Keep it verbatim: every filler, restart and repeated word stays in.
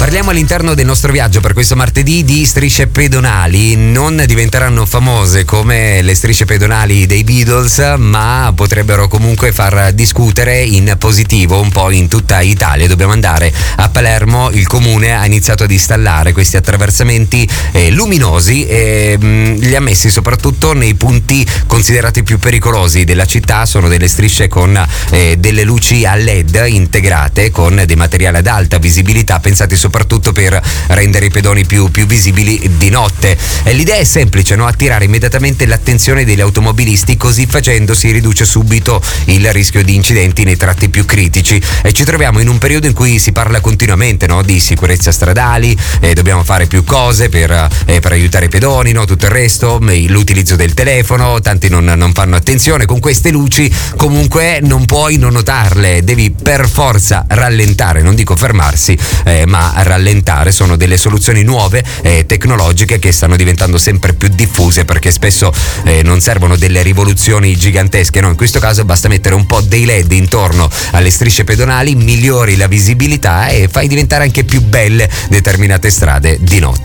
Parliamo all'interno del nostro viaggio per questo martedì di strisce pedonali. Non diventeranno famose come le strisce pedonali dei Beatles, ma potrebbero comunque far discutere in positivo un po' in tutta Italia. Dobbiamo andare a Palermo, il comune ha iniziato ad installare questi attraversamenti eh, luminosi e mh, li ha messi soprattutto nei punti considerati più pericolosi della città. Sono delle strisce con eh, delle luci a led integrate con dei materiali ad alta visibilità, pensati soprattutto per rendere i pedoni più, più visibili di notte. E l'idea è semplice, no? Attirare immediatamente l'attenzione degli automobilisti, così facendo si riduce subito il rischio di incidenti nei tratti più critici. E ci troviamo in un periodo in cui si parla continuamente, no? Di sicurezza stradali, eh, dobbiamo fare più cose per, eh, per aiutare i pedoni, no? Tutto il resto, l'utilizzo del telefono, tanti non, non fanno attenzione. Con queste luci comunque non puoi non notarle, devi per forza rallentare, non dico fermarsi, eh, ma rallentare. Sono delle soluzioni nuove, eh, tecnologiche, che stanno diventando sempre più diffuse, perché spesso eh, non servono delle rivoluzioni gigantesche, no? In questo caso basta mettere un po' dei led intorno alle strisce pedonali, migliori la visibilità e fai diventare anche più belle determinate strade di notte.